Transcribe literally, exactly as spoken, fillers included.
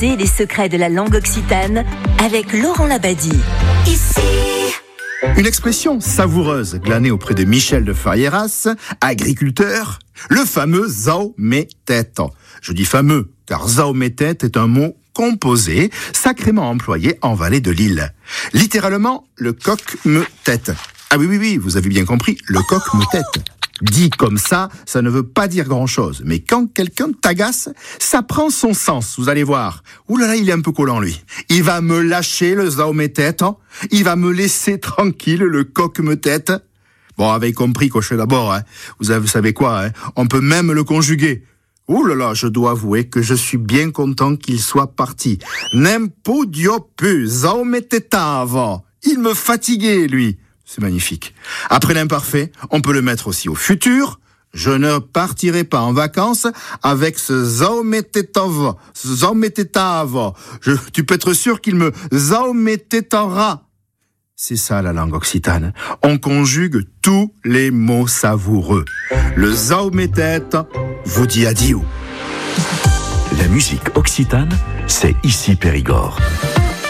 Découvrissez les secrets de la langue occitane avec Laurent Labadie. Ici. Une expression savoureuse glanée auprès de Michel de Fariéras, agriculteur, le fameux zao me tête. Je dis fameux, car zao me tête est un mot composé, sacrément employé en vallée de l'Île. Littéralement, le coq me tête. Ah oui, oui, oui, vous avez bien compris, le coq me tête. Dit comme ça, ça ne veut pas dire grand-chose. Mais quand quelqu'un t'agace, ça prend son sens, vous allez voir. Ouh là là, il est un peu collant, lui. Il va me lâcher, le zao me tête. Il va me laisser tranquille, le coq me tête. Bon, avez compris, cocher d'abord, hein. Vous, avez, vous savez quoi, hein. On peut même le conjuguer. Ouh là là, je dois avouer que je suis bien content qu'il soit parti. N'impodio pu, zao me tetava. Il me fatiguait, lui. C'est magnifique. Après l'imparfait, on peut le mettre aussi au futur. Je ne partirai pas en vacances avec ce zaometetava. Ce zaometetava. Je, tu peux être sûr qu'il me zaometetara. C'est ça la langue occitane. On conjugue tous les mots savoureux. Le zaometet vous dit adieu. La musique occitane, c'est ici Périgord.